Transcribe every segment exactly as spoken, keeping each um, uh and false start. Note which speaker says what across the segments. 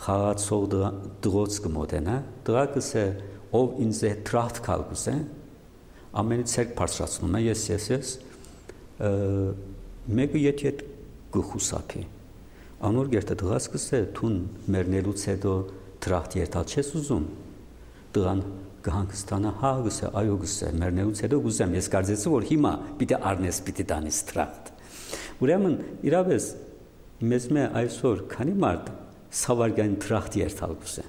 Speaker 1: խաղացող դղոց կմոտենա, դղա կսե ով ինձ է տրախտ կալ կսե, ամենից հերկ բարձրացնում է, ես, ես, ես, մեկը ետ ետ գխուսապի, անոր գերտը դղաց կսե, թուն մերնելուց հետո տրախտ երթալ չես ուզում, դղան կհանգստանա, հա գսե, այո գսե, մերնելուց հետո գուզեմ, ես կարծեցի, որ հիմա պիտի արնես, պիտի տանիս տրախտ։ Ուրեմն իրավես մեզ մե այսօր քանի մարդ սավարգային տրախտ երթալ գուսե։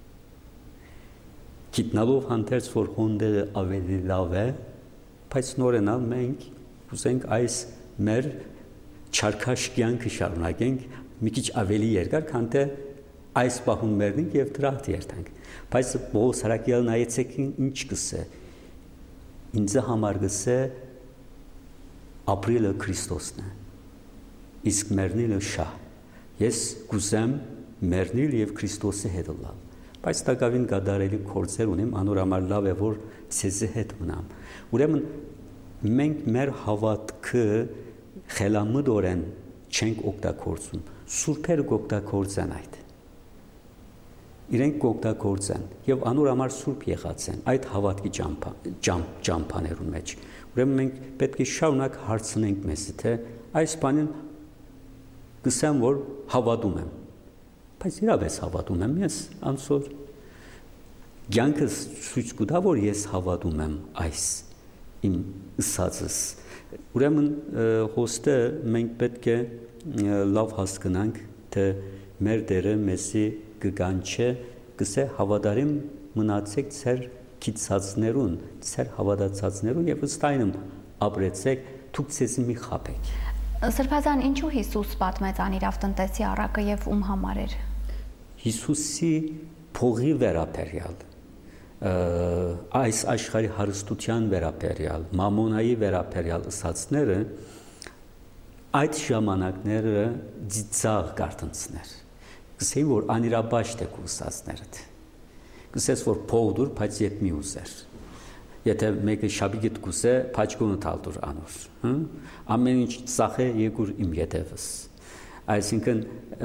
Speaker 1: Գիտնալով հանդերձ, որ հոնդերը ավելի լավ է, բայց նորենալ մենք ուզենք այս մեր չարքաշ կյանքը շարունակենք մի քիչ ավելի երկար, քան թե այս պահուն մերնենք եւ տրախտ երթանք։ Բայց Պողոս Հարակյալն այեցեք ինչ կսե։ Ինձ համար գսե ապրելը Քրիստոսն է։ Իսկ մերնելը շահ։ Ես կուզեմ մերնել եւ Քրիստոսի հետ լալ։ Բայց տակավին գադարելի կորձեր ունեմ, անոր համար լավ է որ ցեզի հետ մնամ։ Ուրեմն մենք մեր հավատքը խելամտորեն չենք օգտագործում։ Սուրբերը կօգտագործեն այդ։ Իրենք կօգտագործեն եւ անոր համար սուրբ եղած են այդ հավատքի ճամփաներուն մեջ։ Ուրեմն մենք պետք է շարունակ հարցնենք մեզ, թե այս բանին գսեմ որ հավատում եմ։ Բայց իրավես հավատում եմ ես անսոր։ Ցանկս ցույց կտա որ ես հավատում եմ այս իմ ըսածս։ Ուրեմն հոստը մենք պետք է լավ հասկանանք, թե մեր Տերը մեզի կգանչե գսե հավատարիմ մնացեք ձեր քիծածներուն, ձեր հավատացածներուն եւ ըստ այնմ ապրեցեք, դուք ցեզ մի խաբեք։
Speaker 2: Սրբազան ինչու Հիսուս պատմեց անիրավ տնտեսի առակը եւ ում համար էր։
Speaker 1: Հիսուսի փողի վերապերյալ, այս աշխարհի հարստության վերապերյալ, մամոնայի վերապերյալ ըսածները այդ ժամանակները ծիծաղ կարտնցներ։ Գսեին որ անիրաբաշտ է կուսածներդ։ Գսես որ փողդուր, բայց ետ մի ուզեր։ Եթե մեկը շաբիգիտ կուսե, փաչկունը տալդուր անոր։ Ամեն ինչ ծախե եկուր իմ ետևս։ Այսինքն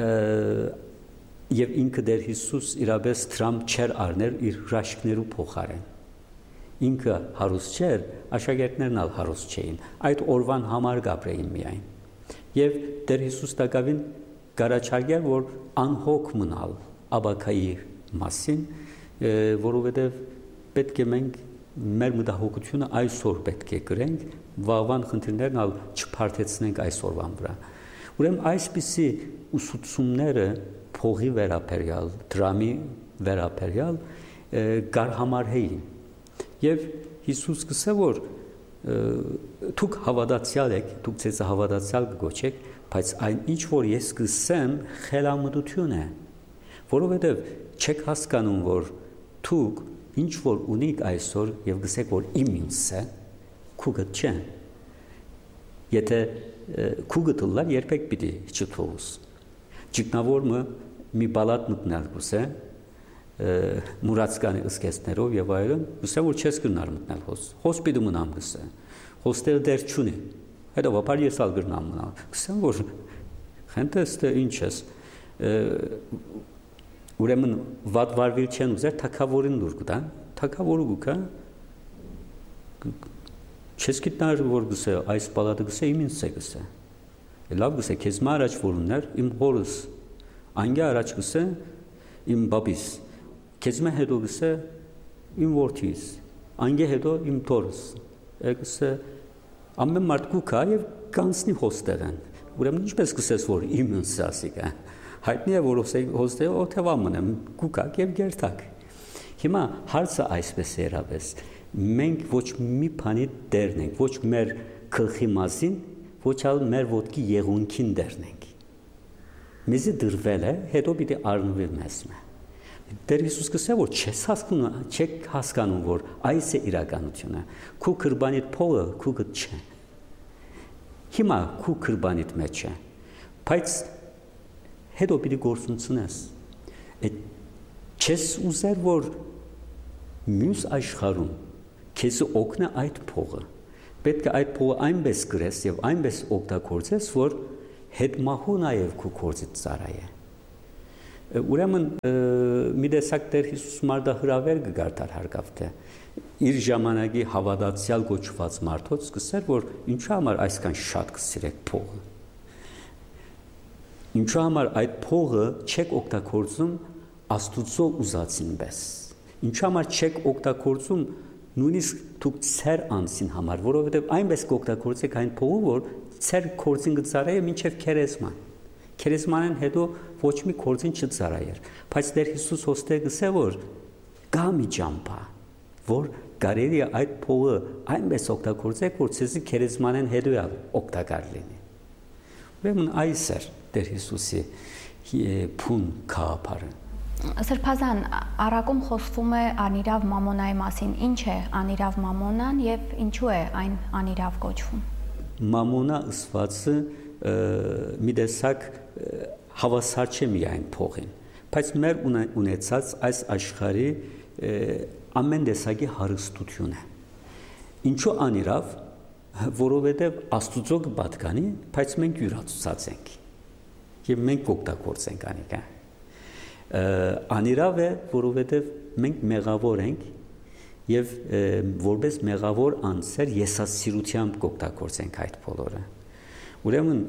Speaker 1: եւ ինքը դեր Հիսուս իրապես տրամ չեր արներ իր հրաշքներու փոխարեն։ Ինքը հարուստ չէր, աշակերտներն ալ հարուստ չէին։ Այդ օրվան համար գաբրեին միայն։ Եվ դեր Հիսուս տակավին գարաչարգեր, որ անհոգ մնալ աբակայի մասին, որովհետև պետք է մենք մեր մտահոգությունը այսօր պետք է գրենք, վաղվան խնդիրներն ալ չփարթեցնենք այսօրվան վրա։ Ուրեմն այսպիսի ուսուցումները փողի վերապերյալ, դրամի վերապերյալ գարհամարհեին։ Եվ Հիսուս կսե որ դուք հավատացյալ եք, դուք ցեզ հավատացյալ կգոչեք, բայց այն ինչ որ ես կսեմ խելամտություն է, որովհետև չեք հասկանում որ դուք ինչ որ ունիք այսօր եւ գսեք որ իմ ինձ է, քուգը չէ։ Եթե քուգը դլար երբեք պիտի չթողուս։ Ճգնավորը մի բալատ մտնել գուսե, մուրացկանի ըսկեսներով եւ այլն, գսե որ չես գնար մտնել հոս։ Հոս պիտի մնամ գսե։ Հոստերը դեր չունի։ Հետո ես ալ գրնամ մնալ։ Գսեմ որ խենտես թե ինչ ես։ Ուրեմն վատ վարվել չեն ուզեր թակավորին դուր կտան, թակավորը գուկա չես գիտնար որ գսե այս պալատը գսե իմ ինձ է գսե։ Լավ գսե քեզ մա առաջ որուններ իմ հորս, անգա առաջ գսե իմ բաբիս, քեզ մա հետո գսե իմ որդիս, անգա հետո իմ թորս, գսե ամեն մարդ գուկա եւ կանցնի հոստերեն։ Ուրեմն ինչպես գսես որ իմ ինձ ասիկա։ Հայտնի է որ հոստերը օթևա մնեմ, գուկակ եւ գերտակ։ Հիմա հարցը այսպես է երավես։ Մենք ոչ մի բանի դերն ենք, ոչ մեր գլխի մասին, ոչ ալ մեր ոտքի եղունքին դերն ենք։ Մեզի դրվել է, հետո պիտի առնվի մեզ մե։ Տեր Հիսուս կսե որ չես հասկանում, չեք հասկանում որ այս է իրականությունը։ Քու կրբանիդ փողը քուգը չէ։ Հիմա քու կրբանիդ մեջ է։ Բայց հետո պիտի գործունցնես։ Չես ուզեր որ մյուս աշխարհում քեզ օգնա այդ փողը։ Պետք է այդ փողը այնպես գրես եւ այնպես օգտագործես որ հետ մահու նաեւ քու գործից ծարայե։ Ուրեմն մի տեսակ Տեր Հիսուս մարդահրավեր կգարտար հարկավ թե իր ժամանակի հավատացյալ գոչված մարդոց սկսեր, որ ինչու համար այսքան շատ կսիրեք փողը։ Ինչու համար այդ փողը չեք օգտագործում Աստուծո ուզածին պես։ Ինչու համար չեք օգտագործում նույնիսկ դուք ծեր անձին համար, որովհետև այնպես կօգտագործեք այն փողը, որ ծեր կորձին կծարայե մինչև քերեզման։ Քերեզմանեն հետո ոչ մի կորձին չծարայեր, բայց Տեր Հիսուս հոստեր գսե որ կա մի ճամփա, որ կարելի է այդ փողը այնպես օգտագործեք, որ ցեզի քերեզմանեն հետո է օգտակար լինի։ Ուրեմն այս էր Տեր Հիսուսի փուն գաղափարը։
Speaker 2: Սրբազան, առակում խոսվում է անիրավ մամոնայի մասին։ Ինչ է անիրավ մամոնան եւ ինչու է այն անիրավ կոչվում։
Speaker 1: Մամոնա ըսվածը մի տեսակ հավասար չէ միայն փողին, բայց մեր ունեցած այս աշխարհի ամեն տեսակի հարստություն է։ Ինչու անիրավ, որովհետև Աստուծո կպատկանի, բայց մենք յուրացուցած ենք եւ մենք կօգտագործենք անիկա։ Անիրավ է, որովհետև մենք մեղավոր ենք եւ որպես մեղավոր անձեր եսասիրությամբ կօգտագործենք այդ բոլորը։ Ուրեմն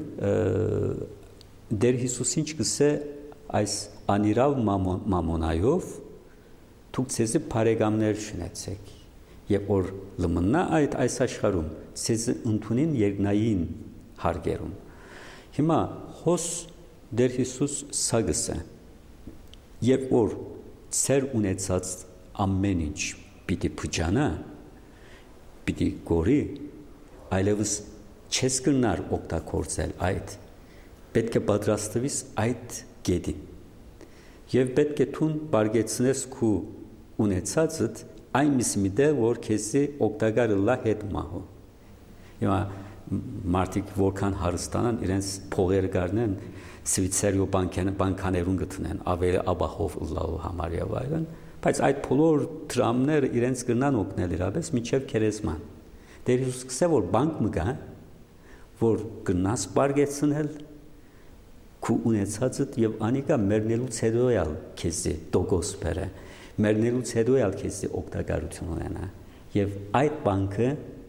Speaker 1: Տեր Հիսուսին գսե այս անիրավ մամոնայով դուք ցեզի բարեկամներ շնեցեք եւ որ լմնա այդ այս աշխարհում ցեզի ընդունին երկնային հարգերում։ Հիմա հոս Տեր Հիսուս սա գսե երբ որ ծեր ունեցած ամեն ինչ պիտի փճանա, պիտի գորի, այլևս չես կրնար օգտագործել այդ, պետք է պատրաստվես այդ գետին եւ պետք է թուն բարգեցնես քու ունեցածդ այնպես մի դե որ քեզի օգտակար լա հետ մահու։ Հիմա մարդիկ որքան հարստանան իրենց փողերը գարնեն Սվիցերիո բանկաներուն գտնեն ավելի աբախով լավու համար եւ այլն, բայց այդ բոլոր դրամները իրենց կրնան օգնել իրապես միջև քերեզման։ Տեր Հիսուս գսե որ բանկ մը գա որ գնաս բարգեցնել քու ունեցածդ եւ անիկա մեռնելուց հետո էլ քեզի դոգոս բերե մեռնելուց հետո էլ քեզի օգտակարություն ունենա եւ այդ բանկը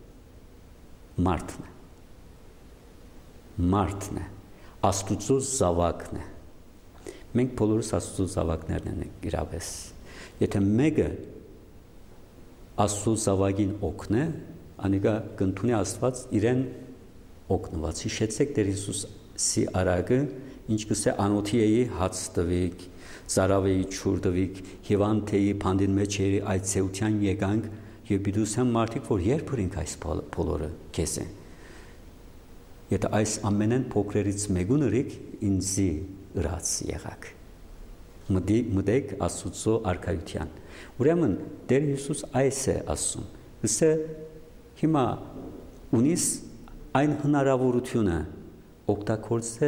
Speaker 1: մարդն է մարդն է Աստուծո զավակն է մենք բոլորս Աստուծո զավակներն ենք իրապես եթե մեկը Աստուծո զավակին օգնե անիկա կընդունի Աստված իրեն օգնված հիշեցեք Տեր Հիսուսի արագը ինչ կսե անոթիեի հաց տվիկ զարավեի չուր տվիկ հիվանդեի փանդին մեջ երի այդ ցեության եկանք եւ բիդուսան մարդիկ որ երբ ունենք այս բոլորը քեզ են եթե այս ամենեն փոքրերից մեկուն ըրիկ ինձի ըրած եղակ մտեք Աստուծո արքայության ուրեմն Տեր Հիսուս այս է ասում գսե հիմա ունիս այն հնարավորությունը օգտագործե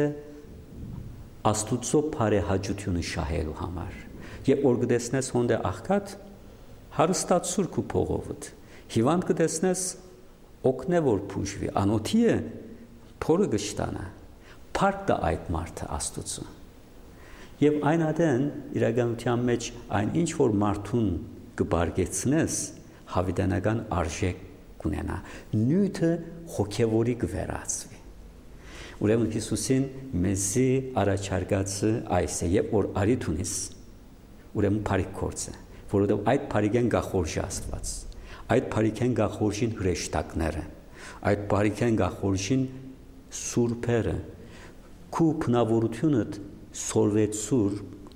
Speaker 1: Աստուծո բարեհաճությունը շահելու համար եւ որ գտեսնես հոնդե աղքատ հարստացուր քու փողովդ հիվանդ գտեսնես օգնե որ փուժվի անոթի է փորը գշտանա փառք տա այդ մարդը Աստուծո եւ այն ադեն իրականության մեջ այն ինչ որ մարդուն կբարգեցնես հավիտենական արժեք կունենա նյութը հոգեվորի կվերածվի ուրեմն Հիսուսին մեզի առաջարկածը այս է եւ որ արիթ ունիս ուրեմն բարիք կորցը որովհետեւ այդ բարիքեն գախորժի Աստված այդ բարիքեն գախորժին հրեշտակները այդ բարիքեն գախորժին սուրբերը քու փնավորությունը սորվեցուր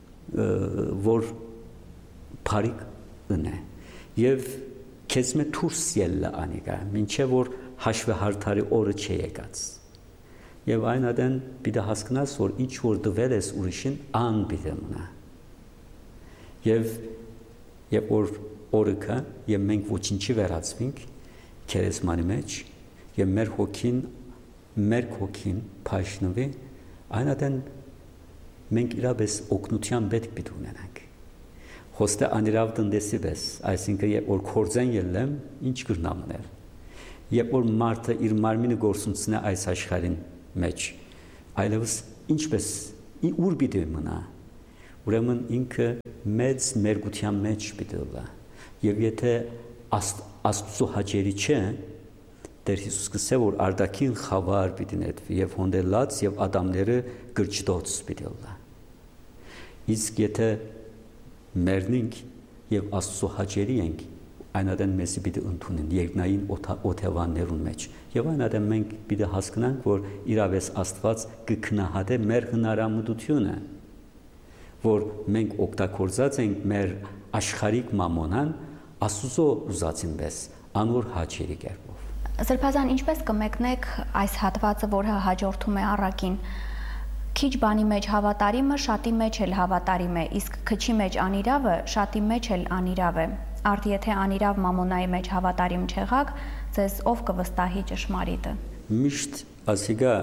Speaker 1: որ բարիք ընե եւ քեզ մե դուրս ելլա անիկա մինչեւ որ հաշվեհարթարի օրը չի եկած եւ այն ադեն պիտի հասկանաս որ ինչ որ դվել ես ուրիշին ան պիտի մնա եւ երբ որ օրը կա եւ մենք ոչինչի վերածվենք քերեզմանի մեջ եւ մեր հոգին մեր հոգին փաշնվի այն ադեն մենք իրապես օգնության պետք պիտի ունենանք հոստե անիրավ տնտեսի պես այսինքն երբ որ կորձեն ելեմ ինչ կրնամներ երբ որ մարդը իր մարմինը գործունցնե այս աշխարհին մեջ այլևս ինչպես ուր պիտի մնա ուրեմն ինքը մեծ մերգության մեջ պիտի լա։ Եվ եթե Աստծո հաճելի չէ, Տեր Հիսուս կսե որ արդակին խավար պիտի նետվի եւ հոնդելած եւ ադամները գրճտոց պիտի լա։ Իսկ եթե մեռնենք եւ Աստծո հաճելի ենք, այնադեն մեզի պիտի ընդունեն երկնային օթևաններուն մեջ։ Եվ այնադեն մենք պիտի հասկանանք, որ իրավես Աստված կքնահատե մեր հնարամտությունը, որ մենք օգտագործած ենք մեր աշխարհիկ մամոնան Աստծո ուզածին պես անոր հաճելի կերպով։
Speaker 2: Սրբազան, ինչպես կմեկնեք այս հատվածը, որը հաջորդում է առակին։ Քիչ բանի մեջ հավատարիմը շատի մեջ էլ հավատարիմ է, իսկ քչի մեջ անիրավը շատի մեջ էլ անիրավ է։ Արդ եթե անիրավ մամոնայի մեջ հավատարիմ չեղաք, ձեզ ով կվստահի ճշմարիտը։
Speaker 1: Միշտ ասիգա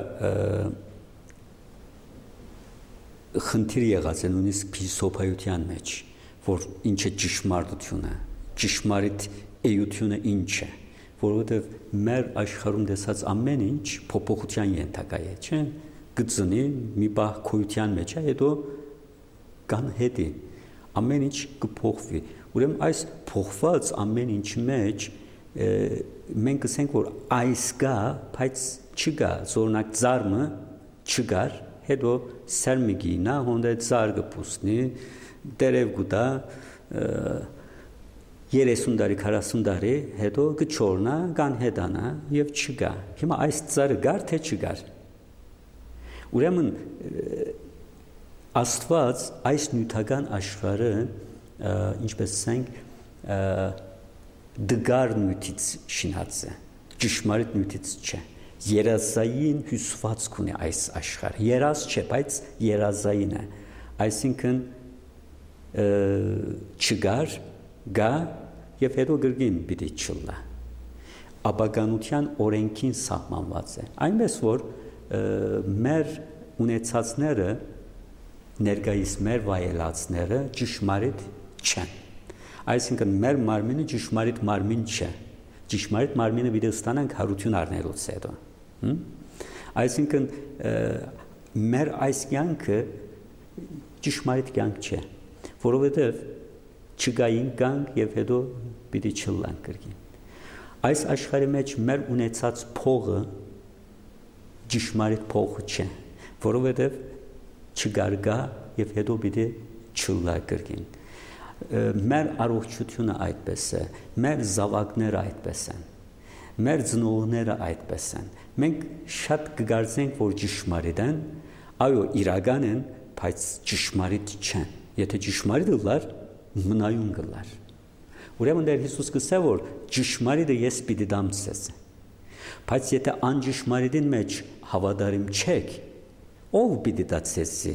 Speaker 1: խնդիր եղած է նույնիսկ փիլիսոփայության մեջ, որ ինչ է ճշմարտությունը, ճշմարիտ էությունը ինչ է, որովհետև մեր աշխարհում տեսած ամեն ինչ փոփոխության ենթակա է, չէ՞։ Գծնի մի բախ քույության մեջ է, հետո կան հետի ամեն ինչ կփոխվի։ Ուրեմն այս փոխված ամեն ինչի մեջ մենք ասենք որ այս կա, բայց չկա, օրինակ ծառը չկար, հետո սերմիկի նա հոնդե ծառը պուսնի, դերև գուտա երեսուն տարի քառասուն տարի, հետո կչորնա, կան հետանա եւ չկա։ Հիմա այս ծառը գար թե չգար։ Ուրեմն Աստված այս նյութական աշխարհը ինչպես ասենք դգար նյութից շինած է, ճշմարիտ նյութից չէ։ Երազային հյուսվածք ունի այս աշխարհը։ Երազ չէ, բայց երազային է։ Այսինքն չգար, գա եւ հետո գրգին պիտի չլա։ Ապականության օրենքին սահմանված է։ Այնպես որ մեր ունեցածները ներկայիս մեր վայելածները ճշմարիտ չեն։ Այսինքն մեր մարմինը ճշմարիտ մարմին չէ։ Ճշմարիտ մարմինը պիտի ստանանք հարություն առնելուց հետո։ Այսինքն մեր այս կյանքը ճշմարիտ կյանք չէ, որովհետև չգային կյանք եւ հետո պիտի չլանք կրկին։ Այս աշխարհի մեջ մեր ունեցած փողը ճշմարիտ փող չէ, որովհետև չգարգա եւ հետո պիտի չլա կրկին։ Մեր առողջությունը այդպես է, մեր զավակները այդպես են, մեր ծնողները այդպես են։ Մենք շատ կգարձենք, որ ճշմարիտ են, այո, իրական են, բայց ճշմարիտ չեն։ Եթե ճշմարիտ լար, մնայուն գլար։ Ուրեմն Տեր Հիսուս կսե որ ճշմարիտը ես պիտի դամ ցես։ Բայց եթե անճշմարիտին մեջ հավատարիմ չեք, ով պիտի դա ցեսի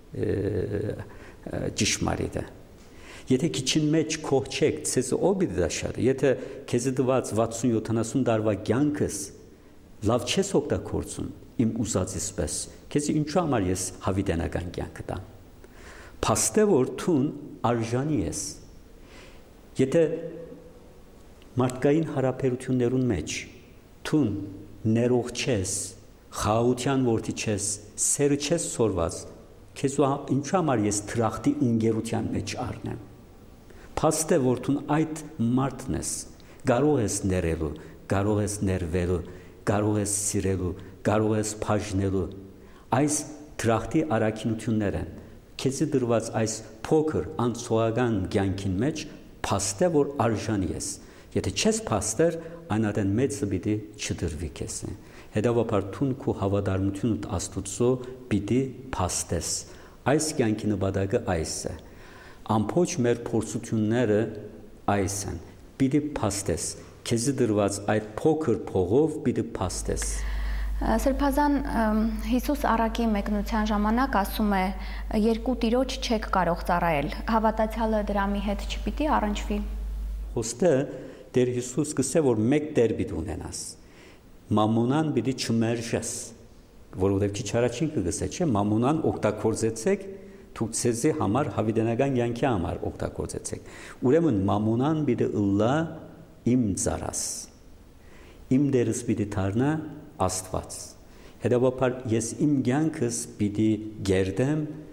Speaker 1: ճշմարիտը։ Եթե քիչին մեջ քող չեք, ցեսը ով պիտի դա շարի։ Եթե քեզ դված վաթսուն յոթանասուն տարվա կյանքս լավ չես օգտագործում իմ ուզածից պես, քեզ ինչու համար ես հավիտենական կյանք տամ։ Փաստը որ թուն արժանի ես։ Եթե մարդկային հարաբերություններուն մեջ թուն ներող չես, խաղաղության որդի չես, սերը չես սորված, քեզ ինչու համար ես թրախտի ընկերության մեջ առնեմ։ Փաստ է որ թուն այդ մարդն ես, կարող ես ներելու, կարող ես ներվելու, կարող ես սիրելու, կարող ես բաժնելու։ Այս թրախտի առաքինություններ են։ Քեզի դրված այս փոքր անցողական կյանքին մեջ փաստ է որ արժանի ես։ Եթե չես փաստեր, այնադեն մեծը պիտի չդրվի քեզ։ Հետևաբար թուն քո հավատարմությունը Աստծո պիտի փաստես։ Այս կյանքի նպատակը այս է։ Ամբողջ մեր փորձությունները այս են։ Պիտի փաստես։ Քեզի դրված այդ փոքր փողով պիտի փաստես։
Speaker 2: Սրբազան Հիսուս առակի մեկնության ժամանակ ասում է երկու տիրոջ չեք կարող ծառայել։ Հավատացյալը դրամի հետ չպիտի առնչվի։
Speaker 1: Ոստը Տեր Հիսուս կսե որ մեկ տեր պիտի ունենաս։ Մամոնան պիտի չմերժես, որովհետև քիչ առաջին կգսե, չէ՞, մամոնան օգտագործեցեք, դուք ցեզի համար հավիտենական կյանքի համար օգտագործեցեք։ Ուրեմն մամոնան պիտի ըլլա իմ ծառաս։ Իմ դերս պիտի դառնա Աստված։ Հետևաբար ես իմ կյանքս պիտի գերդեմ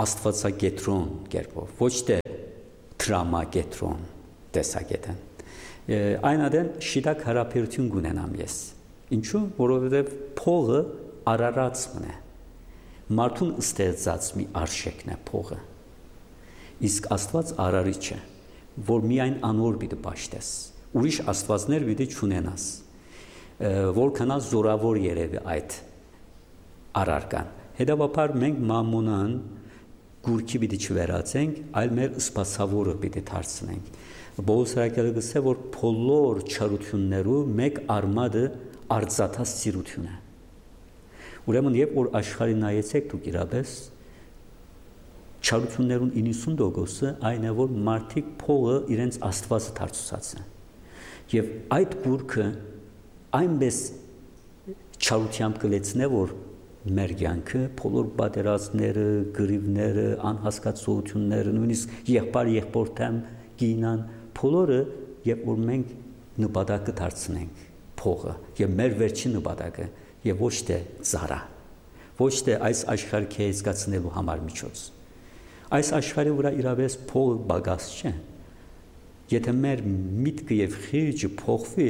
Speaker 1: աստվածագետրոն կերպով, ոչ թե տրամագետրոն տեսակետն։ Այն ադեն շիտակ հարաբերություն կունենամ ես։ Ինչու՞, որովհետև փողը արարածն է։ Մարդուն ստեղծած մի արժեքն է փողը։ Իսկ Աստված արարիչ է, որ միայն անոր պիտի պաշտես։ Ուրիշ աստվածներ պիտի չունենաս, որքանա զորավոր երևի այդ արարքան։ Հետևաբար մենք մամոնան գուրքի պիտի չվերածենք, այլ մեր սպասավորը պիտի դարձնենք։ Պողոս Արաքյալը գսե, որ բոլոր չարություններու մեկ արմատը արծաթած սիրություն է։ Ուրեմն երբ որ աշխարհի նայեցեք դուք իրապես չարություններուն իննսուն տոկոսը այն է, որ մարդիկ փողը իրենց աստվածը դարձուցած են։ Եվ այդ գուրքը այնպես չարությամբ կլեցնե, որ մեր կյանքը, բոլոր պատերազմները, գրիվները, անհասկացությունները, նույնիսկ եղբայր-եղբոր թեմ գինան, բոլորը, երբ որ մենք նպատակը դարձնենք փողը, եւ մեր վերջին նպատակը, եւ ոչ թե ծառա, ոչ թե այս աշխարհը կհեզգացնելու համար միջոց։ Այս աշխարհի վրա իրավես փողը բագաս չէ։ Եթե մեր միտքը եւ խիղճը փողվի,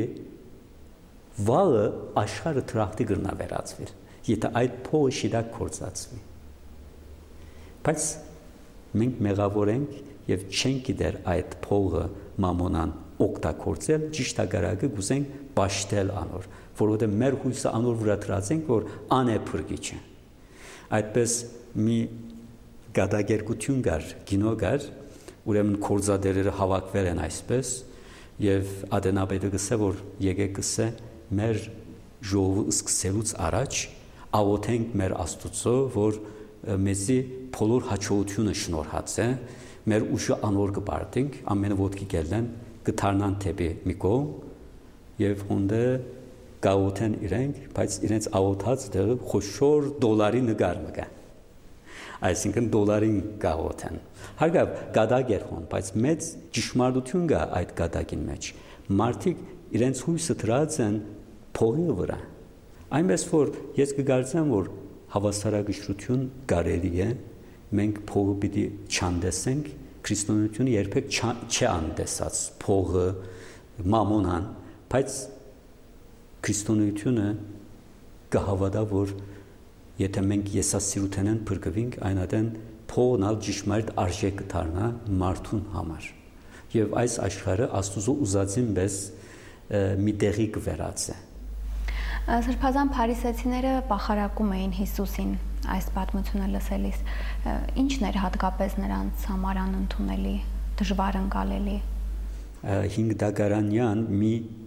Speaker 1: վաղը աշխարհը տրախտի կգնա վերածվի։ Եթե այդ փողը շիդակ կործածվի։ Բայց մենք մեղավոր ենք եւ չենք գիտեր այդ փողը մամոնան օգտագործել, ճիշտ ագարակը գուզենք պաշտել անոր, որովհետեւ մեր հույսը անոր վրա դրած ենք, որ անե փրկիչ է։ Այդպես մի գադագերգություն կար, գինո կար, ուրեմն կորզադերերը հավաքվել են այսպես եւ Ադենաբեդը գսե, որ եկեք գսե մեր ժողովը սկսելուց առաջ աղոթենք մեր Աստուծո, որ մեզի բոլոր հաջողությունը շնորհած է, մեր ուժը անոր կբարդենք, ամենը ոտքի գելեն, կթարնան թեպի մի կողմ եւ հոնդե գաղոթեն իրենք, բայց իրենց աղոթած դերը խոշոր դոլարի նկար մգա։ Այսինքն դոլարին գաղոթեն։ Հարգավ գադագեր հոն, բայց մեծ ճշմարտություն կա այդ գադագին մեջ։ Մարդիկ իրենց հույսը դրած են փողի վրա։ Այնպես որ ես կգործեմ, որ հավասարակշռություն կարելի է, մենք փողը պիտի չանդեսենք, քրիստոնեությունը երբեք չի անդեսած փողը, մամոնան, բայց քրիստոնեությունը կհավատա, որ եթե մենք եսասիրութենեն փրկվենք, այնադեն փողն ալ ճշմարիտ արժեք կդառնա մարդուն համար։ Եվ այս աշխարհը Աստուծո ուզածին պես մի տեղի կվերածի։
Speaker 2: Սրբազան փարիսեցիները պախարակում էին Հիսուսին այս պատմությունը լսելիս, ինչն էր հատկապես նրանց համար անընդունելի, դժվար ընկալելի։
Speaker 1: Հինգ դագարանյան մի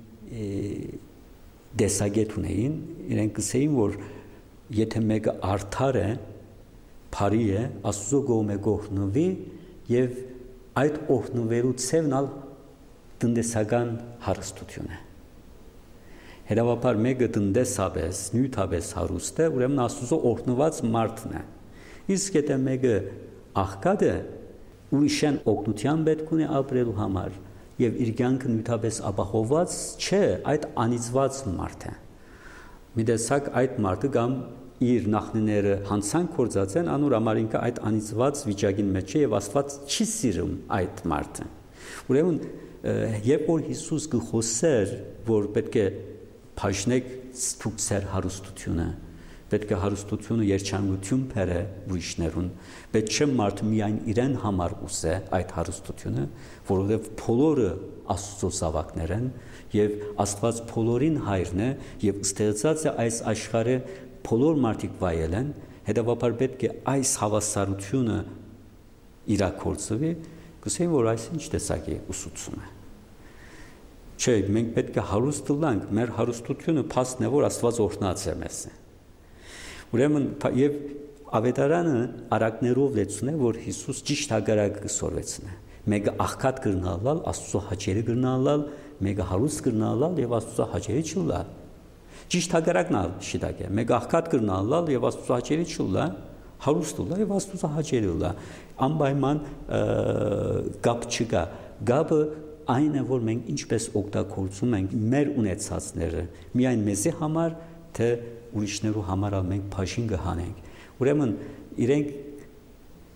Speaker 1: դեսագետ ունեին, իրենք ասեին, որ եթե մեկը արդար է, բարի է, Աստծո կողմը գողնվի եւ այդ օրհնվելու ցևն ալ տնտեսական հարստություն է։ Հետևաբար մեկը տնտեսապես, նյութապես հարուստ է, ուրեմն Աստծո օրհնված մարդն է։ Իսկ եթե մեկը աղքատ է, ուրիշն օգնության պետք ունի ապրելու համար եւ իր կյանքը նյութապես ապահովված չէ, այդ անիծված մարդ է։ Մի տեսակ այդ մարդը կամ իր նախնիները հանցանք կործած են, անոր համար ինքը այդ անիծված վիճակին մեջ է եւ Աստված չի սիրում այդ մարդը։ Ուրեմն երբ որ Հիսուս կխոսեր, որ պետք է բաժնեք ցույց ծեր հարստությունը, պետք է հարստությունը երջանկություն բերե ուրիշներուն, պետք չէ մարդը միայն իրեն համար ուզե այդ հարստությունը, որովհետև բոլորը Աստծո զավակներ են եւ Աստված բոլորին հայրն է եւ ստեղծած է այս աշխարհը բոլոր մարդիկ վայել են, հետեւաբար պետք է այս հավասարությունը իրակորձվի, գուցե որ այսինչ տեսակի ուսուցում է։ Չէ, մենք պետք է հարուստ լինենք, մեր հարստությունը փաստն է, որ Աստված օրհնած է մեզ։ Ուրեմն եւ ավետարանը արակներով լեցուն է, որ Հիսուս ճիշտ հագարակ կսորվեցնե։ Մեկը աղքատ կրնալալ, Աստծո հաճելի կրնալալ, մեկը հարուստ կրնալալ եւ Աստծո հաճելի չլալ։ Ճիշտ հագարակն ալ շիտակ է։ Մեկը աղքատ կրնալալ եւ Աստծո հաճելի չլա, հարուստ լա եւ Աստծո հաճելի լա։ Անպայման գապ չկա։ Գապը այն է, որ մենք ինչպես օգտագործում ենք մեր ունեցածները, միայն մեզի համար, թե ուրիշներու համար ալ մենք բաժին կհանենք։ Ուրեմն իրենք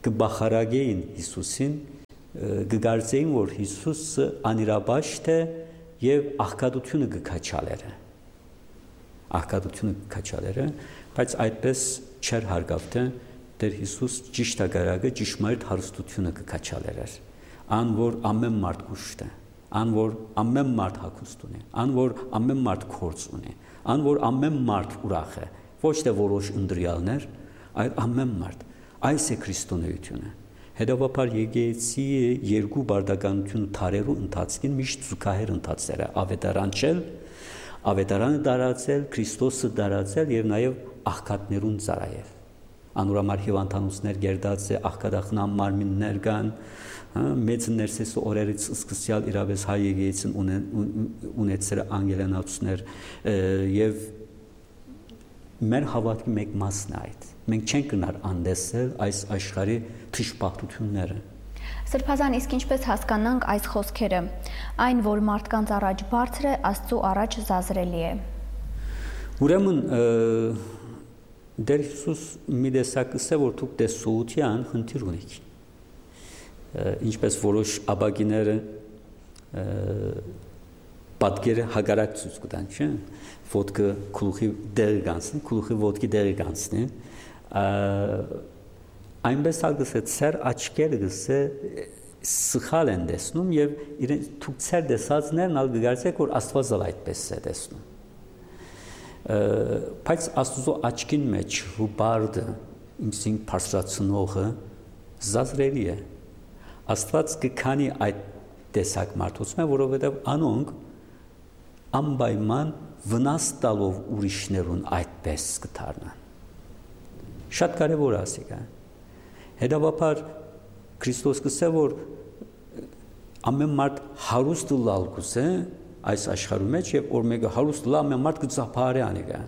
Speaker 1: կբախարագեին Հիսուսին, կգարձեին, որ Հիսուսը անիրաբաշտ է եւ աղքատությունը կքաչալերը։ Աղքատությունը կքաչալերը, բայց այդպես չեր հարգավթե Տեր Հիսուս ճիշտ ագարակը ճշմարիտ հարստությունը կքաչալեր։ Ան որ ամեն մարդ կուշտ է, ան որ ամեն մարդ հագուստ ունի, ան որ ամեն մարդ քորձ ունի, ան որ ամեն մարդ ուրախ է, ոչ թե որոշ ընտրյալներ, այլ ամեն մարդ։ Այս է քրիստոնեությունը։ Հետևաբար եկեղեցի երկու բարդականություն թարերու ընթացքին միշտ զուգահեռ ընթացել է, ավետարանչել, ավետարանը դարացել, Քրիստոսը դարացել եւ նաեւ աղքատներուն ծառայել։ Անուրամար հիվանդանոցներ գերդած է, աղքատախնամ մարմիններ կան, մեծ ներսես օրերից սկսյալ իրավես հայ եկեղեցին ունեցել անգելանացուներ եւ մեր հավատքի մեկ մասն է այդ։ Մենք չենք գնար անդեսել այս աշխարհի թշպախտությունները։
Speaker 2: Սրբազան, իսկ ինչպես հասկանանք այս խոսքերը, այն, որ մարդկանց առաջ բարձր է, Աստծո առաջ զազրելի է։ Ուրեմն
Speaker 1: Դեր Հիսուս մի տեսակս է, որ դուք տեսողության խնդիր ունիք։ Ինչպես որոշ աբագիները պատկերը հագարակ ցույց կտան, չէ՞։ Ոտքը գլուխի դերը կանցնի, գլուխի ոտքի դերը կանցնի։ Այնպես ալգս է ծեր աչքերը գսե սխալ են տեսնում եւ իրեն դուք ծեր տեսածներն ալ գարցեք որ Աստվածը այդպես է տեսնում։ Բայց Աստծո աչքին մեջ հուբարդը ինքսին բարձրացնողը զազրելի է։ Աստված կքանի այդ տեսակ մարդուցմը, որովհետև անոնք անպայման վնաս տալով ուրիշներուն այդպես կդառնան։ Շատ կարևոր է ասիկա։ Հետևաբար Քրիստոս կսե որ ամեն մարդ հարուստ լալ կուզե այս աշխարհում մեջ եւ որ մեկը հարուստ լա ամեն մարդ կծափարի անիկա։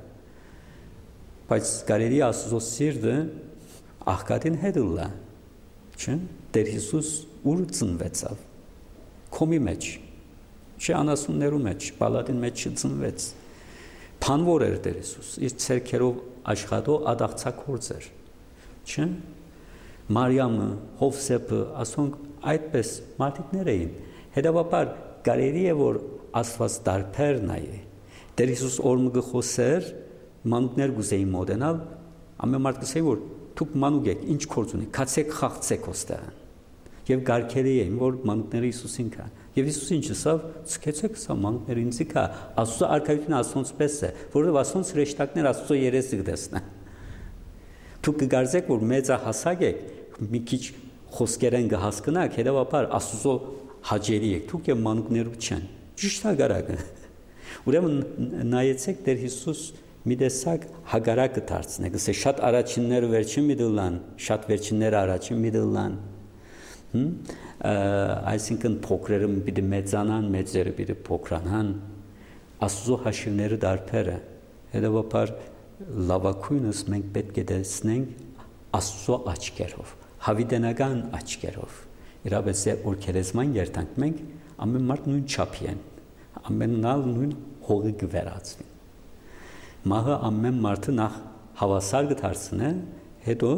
Speaker 1: Բայց կարելի Աստծո սիրտը աղքատին հետ լա։ Չէ՞։ Տեր Հիսուս ուր ծնվեցավ։ Քոմի մեջ։ Չէ անասուններու մեջ, պալատին մեջ չծնվեց։ Փանվոր էր Տեր Հիսուս, իր ցերքերով աշխատող ադաղցակորձ էր։ Չէ՞։ Մարիամը, Հովսեփը, ասոնք այդպես մարդիկներ էին։ Հետևաբար կարելի է որ Աստված դարբերն է։ Տեր Հիսուս օրը գխոսեր, մանուկներ գուզեին մոդենալ, ամեն մարդ գսեի որ դուք մանուկ եք, ինչ գործ ունի, քացեք խաղցեք ոստեղ։ Եվ գարկելի էին որ մանուկները Հիսուսին կա։ Եվ Հիսուս ինչ ասավ, ցկեցեք սա մանուկները ինձի կա։ Աստծո արքայությունը Աստծոց պես է, որովհետև Աստծոց հրեշտակներ Աստծո երեսը կտեսնեն։ Դուք կգարձեք որ մեծահասակ եք, մի քիչ խոսքերեն կհասկանաք, հետևաբար Աստծո հաջելի եք, դուք եւ մանուկներու չեն։ Ճիշտ հագարակը։ Ուրեմն նայեցեք Տեր Հիսուս մի տեսակ հագարակը դարձնեք, ասե շատ առաջինները վերջին մի դլան, շատ վերջինները առաջին մի դլան։ Հմ այսինքն փոքրերը պիտի մեծանան, մեծերը պիտի փոքրանան։ Աստծո հաշիվները դարբեր է։ Հետևաբար լավակույնս մենք պետք է տեսնենք Աստծո աչքերով, հավիտենական աչքերով։ Իրավես է որ քերեսման երթանք մենք ամեն մարդ նույն չափի են, ամենալ նույն հողի կվերածվի։ Մահը ամեն մարդը նախ հավասար կդարձնե, հետո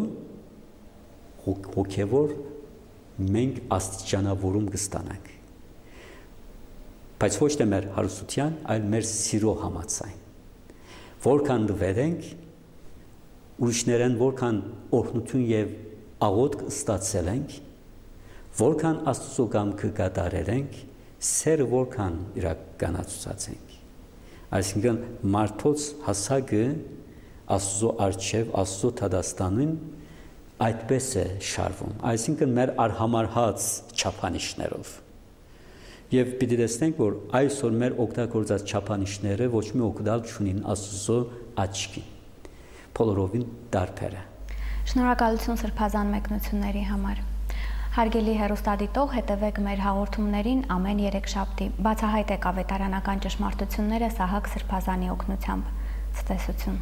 Speaker 1: հոգևոր մենք աստիճանավորում կստանանք։ Բայց ոչ թե մեր հարստության, այլ մեր սիրո համաձայն։ Որքան դվերենք, ուրիշներեն որքան օրհնություն եւ աղոթք ստացել ենք, որքան Աստծո կամքը կատարել ենք, սերը որքան իրականացուցած ենք։ Այսինքն մարդոց հասակը Աստծո արչև, Աստծո թադաստանին այդպես է շարվում, այսինքն մեր արհամարհած չափանիշներով։ Եվ պիտի տեսնենք, որ այսօր մեր օգտագործած չափանիշները ոչ մի օգտալ չունին Աստծո աչքի։ Բոլորովին դարբեր է։
Speaker 2: Շնորհակալություն սրբազան մեկնությունների համար։ Հարգելի հեռուստադիտող, հետևեք մեր հաղորդումներին ամեն երեքշաբթի։ Բացահայտ եք ավետարանական ճշմարտությունները Սահակ Սրբազանի օգնությամբ։ Ցտեսություն։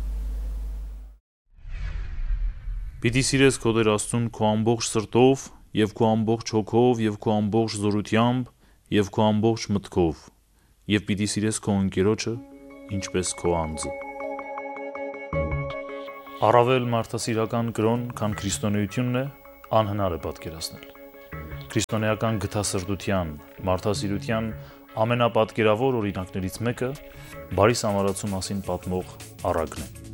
Speaker 3: Պիտի սիրես քո Տեր Աստծուն քո ամբողջ սրտով եւ քո ամբողջ հոգով եւ քո ամբողջ զորությամբ եւ քո ամբողջ մտքով եւ պիտի սիրես քո ընկերոջը ինչպես քո անձը։ Առավել մարդասիրական կրոն, քան քրիստոնեությունն է, անհնար է պատկերացնել։ Քրիստոնեական գթասրտության, մարդասիրության ամենապատկերավոր օրինակներից մեկը բարի սամարացու մասին պատմող առակն է։